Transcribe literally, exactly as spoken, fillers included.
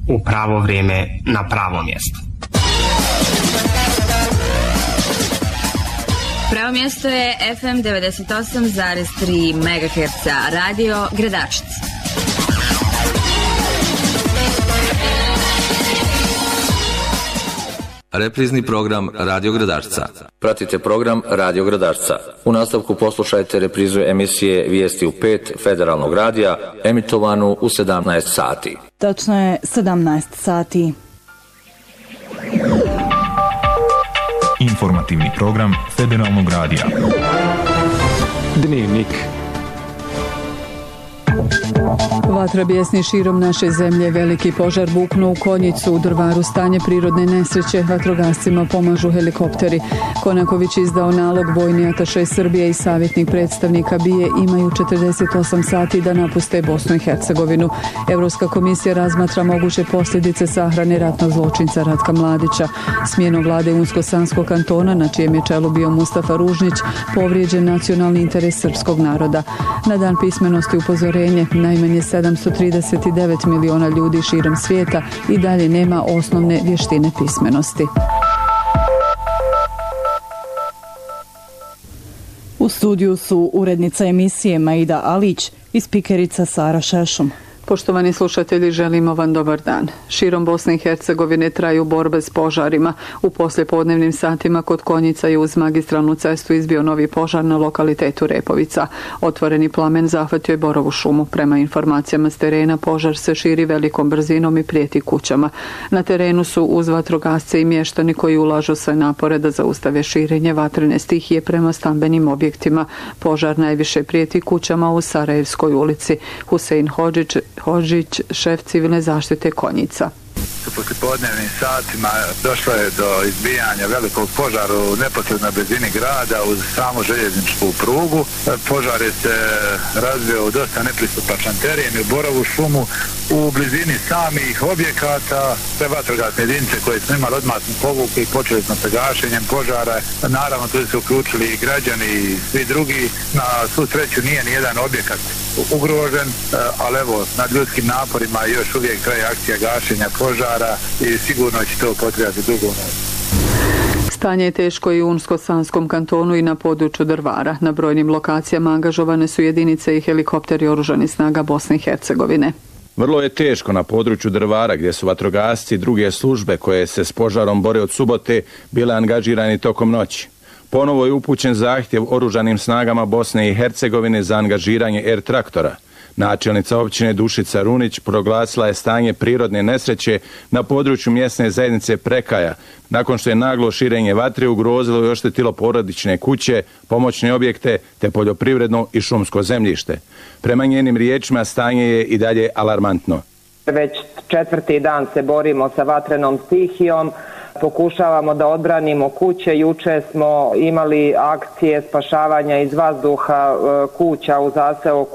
u pravo vrijeme na pravo mjesto. Pravo mjesto je F M devedeset osam zarez tri megaherca, radio Gradačac. Reprizni program Radio Gradačca. Pratite program Radio Gradačca. U nastavku poslušajte reprizu emisije Vijesti u pet Federalnog radija, emitovanu u sedamnaest sati. Tačno je sedamnaest sati. Informativni program Federalnog radija. Dnevnik. Vatra bjesni širom naše zemlje, veliki požar buknuo u Konjicu, u Drvaru stanje prirodne nesreće, vatrogascima pomažu helikopteri. Konaković izdao nalog, vojni ataše Srbije i savjetnik predstavnika B I E imaju četrdeset osam sati da napuste Bosnu i Hercegovinu. Evropska komisija razmatra moguće posljedice sahrane ratnog zločinca Ratka Mladića. Smjenom vlade Unsko-Sanskog kantona, na čijem je čelu bio Mustafa Ružnić, povrijeđen nacionalni interes srpskog naroda. Na dan pismenosti upozorenje, najmanje sedamsto trideset devet miliona ljudi širom svijeta i dalje nema osnovne vještine pismenosti. U studiju su urednica emisije Maida Alić i spikerica Sara Šešum. Poštovani slušatelji, želimo vam dobar dan. Širom Bosne i Hercegovine traju borbe s požarima. U poslijepodnevnim satima kod Konjica je uz magistralnu cestu izbio novi požar na lokalitetu Repovica. Otvoreni plamen zahvatio je borovu šumu. Prema informacijama s terena, požar se širi velikom brzinom i prijeti kućama. Na terenu su uz vatrogasce i mještani koji ulažu sve napore da zaustave širenje vatrene stihije prema stambenim objektima. Požar najviše prijeti kućama u Sarajevskoj ulici. Husein Hodžić, Hožić, šef civilne zaštite Konjica. U poslijepodnevnim satima došlo je do izbijanja velikog požara u neposrednoj blizini grada uz samu željezničku prugu. Požar je se razvio u dosta nepristupačan teren i u borovu šumu u blizini samih objekata. Sve vatrogasne jedinice koje smo imali odmah smo povukli i počeli smo sa gašenjem požara. Naravno tu su uključili i građani i svi drugi. Na svu sreću nije ni jedan objekat ugrožen, ali evo, nad ljudskim naporima još uvijek traje akcija gašenja požara i sigurno će to potrebati dugo. Stanje je teško i u Unsko-Sanskom kantonu i na području Drvara. Na brojnim lokacijama angažovane su jedinice i helikopteri oružanih snaga Bosne i Hercegovine. Vrlo je teško na području Drvara, gdje su vatrogasci i druge službe koje se s požarom bore od subote bile angažirani tokom noći. Ponovo je upućen zahtjev oružanim snagama Bosne i Hercegovine za angažiranje er traktora. Načelnica općine Dušica Runić proglasila je stanje prirodne nesreće na području mjesne zajednice Prekaja, nakon što je naglo širenje vatre ugrozilo i oštetilo porodične kuće, pomoćne objekte te poljoprivredno i šumsko zemljište. Prema njenim riječima stanje je i dalje alarmantno. Već četvrti dan se borimo sa vatrenom stihijom. Pokušavamo da odbranimo kuće. Juče smo imali akcije spašavanja iz vazduha kuća u zaseoku